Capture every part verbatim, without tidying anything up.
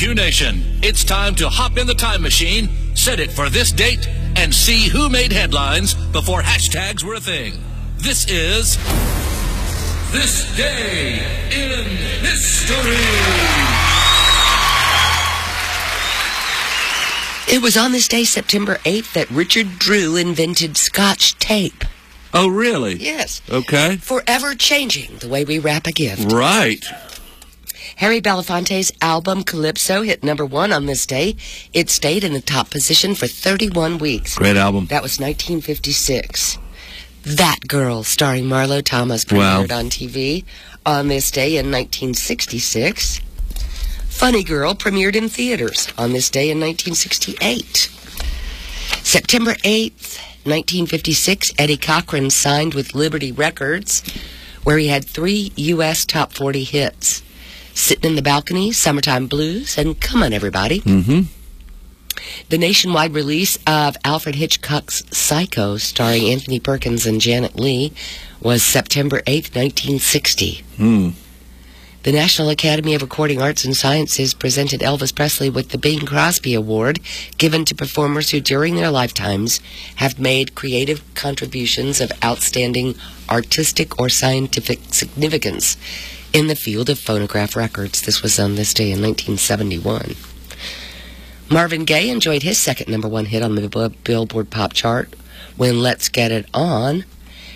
Q Nation. It's time to hop in the time machine, set it for this date, and see who made headlines before hashtags were a thing. This is This Day in History. It was on this day, September eighth, that Richard Drew invented Scotch tape. Oh, really? Yes. Okay. Forever changing the way we wrap a gift. Right. Harry Belafonte's album Calypso hit number one on this day. It stayed in the top position for thirty-one weeks. Great album. That was nineteen fifty-six. That Girl, starring Marlo Thomas, premiered Wow. on T V on this day in nineteen sixty-six. Funny Girl premiered in theaters on this day in nineteen sixty-eight. September eighth, nineteen fifty-six, Eddie Cochran signed with Liberty Records, where he had three U S top forty hits. Sitting in the Balcony, Summertime Blues, and Come On Everybody. Mm-hmm. The nationwide release of Alfred Hitchcock's Psycho, starring Anthony Perkins and Janet Leigh, was September eighth, nineteen sixty. Hmm. The National Academy of Recording Arts and Sciences presented Elvis Presley with the Bing Crosby Award, given to performers who during their lifetimes have made creative contributions of outstanding artistic or scientific significance in the field of phonograph records. This was on this day in nineteen seventy-one. Marvin Gaye enjoyed his second number one hit on the Billboard Pop Chart when Let's Get It On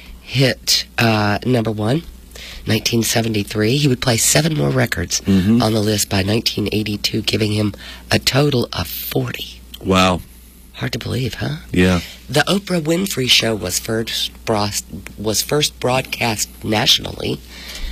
hit uh, number one, nineteen seventy-three. He would play seven more records mm-hmm. on the list by nineteen eighty-two, giving him a total of forty. Wow. Hard to believe, huh? Yeah. The Oprah Winfrey Show was first, bros- was first broadcast nationally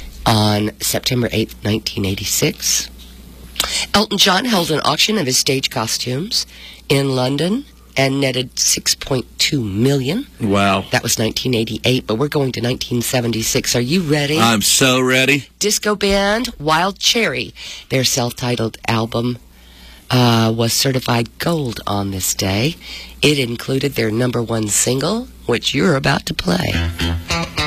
on September eighth, nineteen eighty-six. Elton John held an auction of his stage costumes in London and netted six point two million dollars. Wow. That was nineteen eighty-eight, but we're going to nineteen seventy-six. Are you ready? I'm so ready. Disco band Wild Cherry, their self-titled album, uh, was certified gold on this day. It included their number one single, which you're about to play.